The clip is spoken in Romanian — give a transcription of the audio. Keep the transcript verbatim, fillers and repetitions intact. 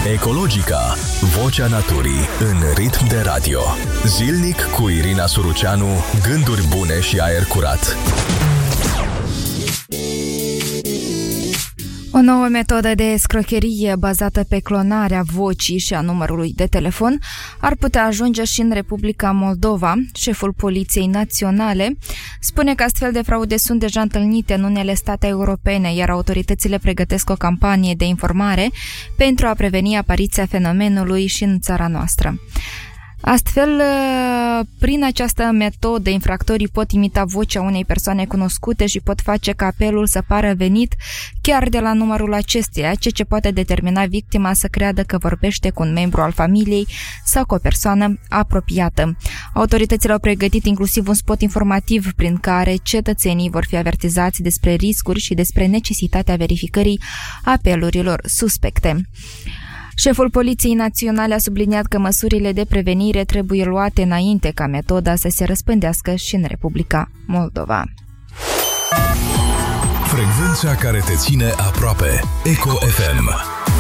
Ecologica, vocea naturii în ritm de radio. Zilnic cu Irina Suruceanu, gânduri bune și aer curat. O nouă metodă de escrocherie bazată pe clonarea vocii și a numărului de telefon ar putea ajunge și în Republica Moldova. Șeful Poliției Naționale spune că astfel de fraude sunt deja întâlnite în unele state europene, iar autoritățile pregătesc o campanie de informare pentru a preveni apariția fenomenului și în țara noastră. Astfel, prin această metodă, infractorii pot imita vocea unei persoane cunoscute și pot face ca apelul să pară venit chiar de la numărul acesteia, ceea ce poate determina victima să creadă că vorbește cu un membru al familiei sau cu o persoană apropiată. Autoritățile au pregătit inclusiv un spot informativ prin care cetățenii vor fi avertizați despre riscuri și despre necesitatea verificării apelurilor suspecte. Șeful Poliției Naționale a subliniat că măsurile de prevenire trebuie luate înainte ca metoda să se răspândească și în Republica Moldova. Frecvența care te ține aproape. Eco F M.